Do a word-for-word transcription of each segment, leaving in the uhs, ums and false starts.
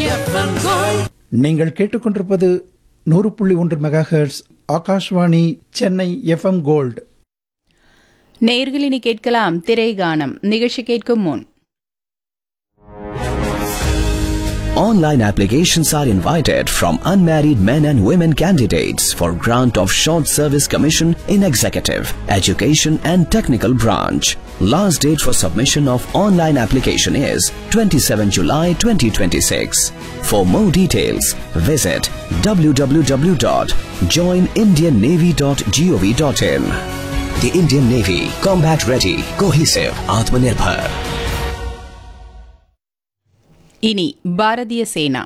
நீங்கள் கேட்டுக்கொண்டிருப்பது நூறு புள்ளி ஒன்று megahertz Akashvani Chennai FM gold. நேயர்களினி கேட்கலாம் திரை கானம். நிகழ்ச்சி கேட்கும் முன் Online applications are invited from unmarried men and women candidates for grant of short service commission in executive, education and technical branch. Last date for submission of online application is twenty-seventh July twenty twenty-six. For more details, visit w w w dot join indian navy dot gov dot in. The Indian Navy, combat ready, cohesive, Atmanirbhar. இனி பாரதிய சேனா.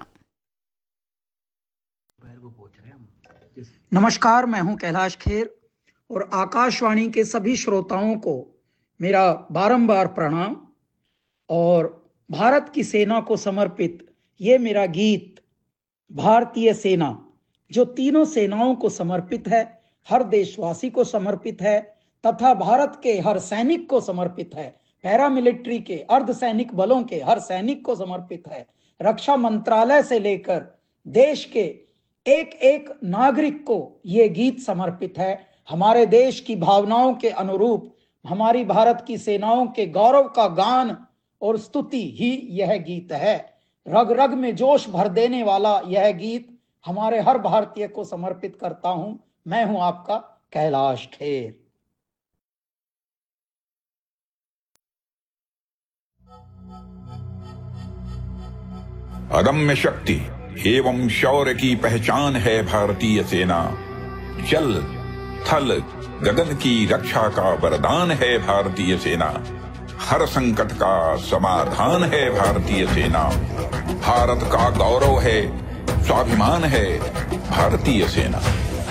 नमस्कार, मैं हूं कैलाश खेर और आकाशवाणी के सभी श्रोताओं को मेरा बारंबार प्रणाम। और भारत की सेना को समर्पित ये मेरा गीत भारतीय सेना, जो तीनों सेनाओं को समर्पित है, हर देशवासी को समर्पित है तथा भारत के हर सैनिक को समर्पित है, पैरामिलिट्री के अर्धसैनिक बलों के हर सैनिक को समर्पित है, रक्षा मंत्रालय से लेकर देश के एक एक नागरिक को ये गीत समर्पित है। हमारे देश की भावनाओं के अनुरूप हमारी भारत की सेनाओं के गौरव का गान और स्तुति ही यह गीत है। रग रग में जोश भर देने वाला यह गीत हमारे हर भारतीय को समर्पित करता हूं। मैं हूं आपका कैलाश खेर। अदम्य शक्ति एवं शौर्य की पहचान है भारतीय सेना। जल थल गगन की रक्षा का वरदान है भारतीय सेना। हर संकट का समाधान है भारतीय सेना। भारत का गौरव है, स्वाभिमान है भारतीय सेना।